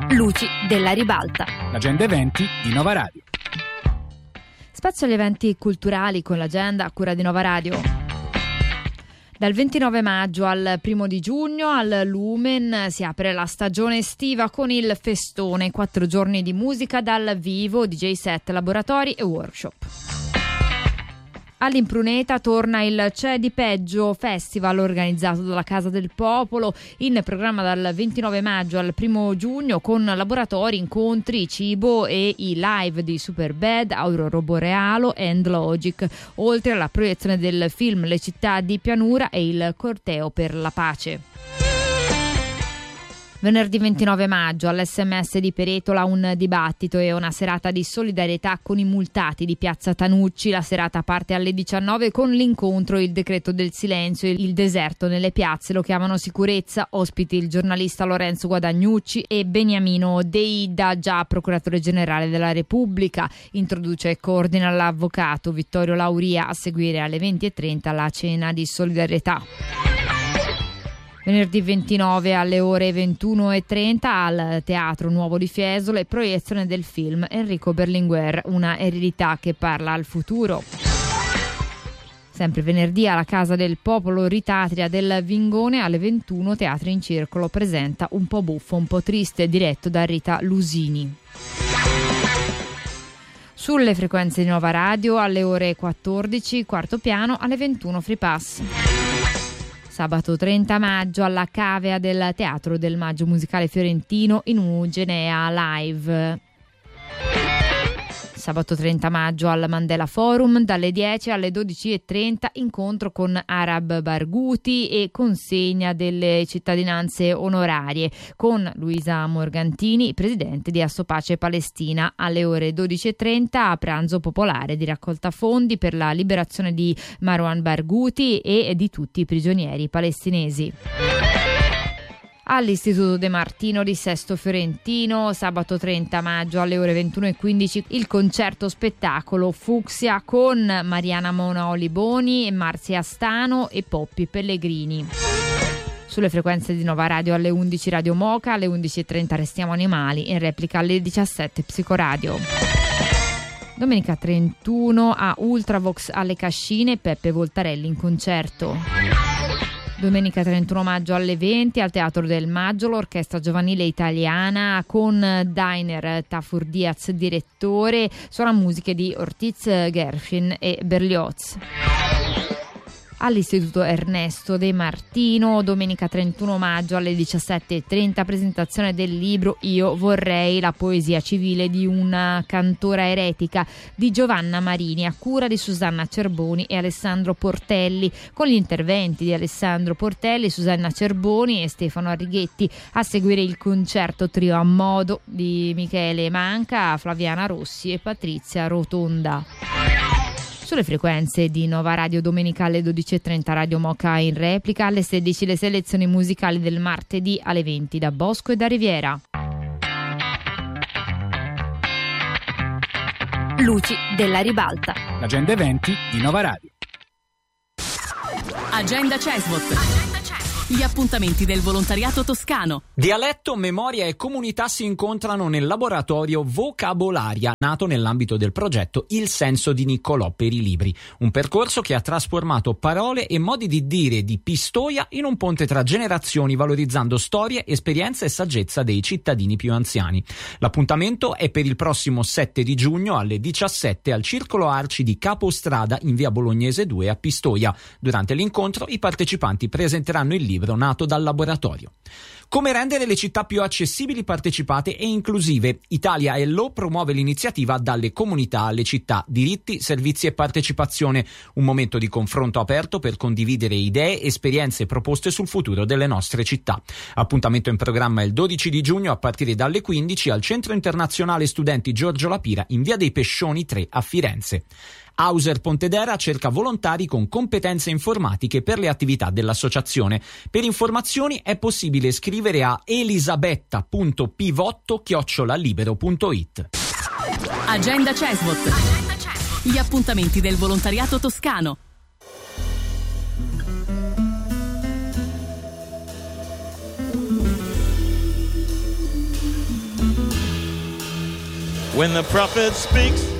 Luci della ribalta. L'agenda eventi di Nova Radio. Spazio agli eventi culturali con l'agenda a cura di Nova Radio. Dal 29 maggio al 1 di giugno al Lumen si apre la stagione estiva con il festone, 4 giorni di musica dal vivo, DJ set, laboratori e workshop. All'Impruneta torna il C'è di Peggio Festival organizzato dalla Casa del Popolo, in programma dal 29 maggio al 1 giugno con laboratori, incontri, cibo e i live di Superbad, Aurora Borealo e Logic, oltre alla proiezione del film Le città di pianura e il corteo per la pace. Venerdì 29 maggio all'SMS di Peretola un dibattito e una serata di solidarietà con i multati di Piazza Tanucci. La serata parte alle 19 con l'incontro Il decreto del silenzio, il deserto nelle piazze lo chiamano sicurezza. Ospiti il giornalista Lorenzo Guadagnucci e Beniamino Deida, già procuratore generale della Repubblica. Introduce e coordina l'avvocato Vittorio Lauria. A seguire alle 20:30 la cena di solidarietà. Venerdì 29 alle ore 21:30 al Teatro Nuovo di Fiesole, proiezione del film Enrico Berlinguer, una eredità che parla al futuro. Sempre venerdì alla Casa del Popolo Ritatria del Vingone alle 21 Teatri in Circolo presenta Un po' buffo, un po' triste, diretto da Rita Lusini. Sulle frequenze di Nova Radio alle ore 14, quarto piano, alle 21 Free Pass. Sabato 30 maggio alla Cavea del Teatro del Maggio Musicale Fiorentino in Ugenea Live. Sabato 30 maggio al Mandela Forum dalle 10 alle 12:30 incontro con Arab Barghouti e consegna delle cittadinanze onorarie con Luisa Morgantini, presidente di Assopace Palestina. Alle ore 12:30 pranzo popolare di raccolta fondi per la liberazione di Marwan Barghouti e di tutti i prigionieri palestinesi. All'Istituto De Martino di Sesto Fiorentino, sabato 30 maggio alle ore 21:15 il concerto spettacolo Fucsia con Mariana Monaoli Boni, Marzia Stano e Poppi Pellegrini. Sulle frequenze di Nova Radio alle 11 Radio Moca, alle 11:30 Restiamo Animali, in replica alle 17 Psicoradio. Domenica 31 a Ultravox alle Cascine, Peppe Voltarelli in concerto. Domenica 31 maggio alle 20 al Teatro del Maggio l'Orchestra Giovanile Italiana con Dainer Tafur Diaz direttore, suona musiche di Ortiz Gershwin e Berlioz. All'Istituto Ernesto De Martino, domenica 31 maggio alle 17:30 presentazione del libro Io vorrei la poesia civile di una cantora eretica di Giovanna Marini a cura di Susanna Cerboni e Alessandro Portelli, con gli interventi di Alessandro Portelli, Susanna Cerboni e Stefano Arrighetti. A seguire il concerto trio a modo di Michele Manca, Flaviana Rossi e Patrizia Rotonda. Sulle frequenze di Nova Radio domenica alle 12:30 Radio Moca in replica, alle 16 le selezioni musicali del martedì alle 20 da Bosco e da Riviera. Luci della ribalta. L'agenda eventi di Nova Radio. Agenda CESVOT. Gli appuntamenti del volontariato toscano. Dialetto, memoria e comunità si incontrano nel laboratorio Vocabolaria, nato nell'ambito del progetto Il senso di Niccolò per i libri, un percorso che ha trasformato parole e modi di dire di Pistoia in un ponte tra generazioni, valorizzando storie, esperienze e saggezza dei cittadini più anziani. L'appuntamento è per il prossimo 7 di giugno alle 17 al Circolo Arci di Capostrada in via Bolognese 2 a Pistoia. Durante l'incontro i partecipanti presenteranno il libro nato dal laboratorio. Come rendere le città più accessibili, partecipate e inclusive? Italia Hello promuove l'iniziativa Dalle comunità alle città, diritti, servizi e partecipazione, un momento di confronto aperto per condividere idee, esperienze e proposte sul futuro delle nostre città. Appuntamento in programma il 12 di giugno a partire dalle 15 al Centro Internazionale Studenti Giorgio Lapira in via dei Pescioni 3 a Firenze. Hauser Pontedera cerca volontari con competenze informatiche per le attività dell'associazione. Per informazioni è possibile scrivere a elisabetta.pivotto@libero.it. Agenda CESVOT. Gli appuntamenti del volontariato toscano. When the prophet speaks,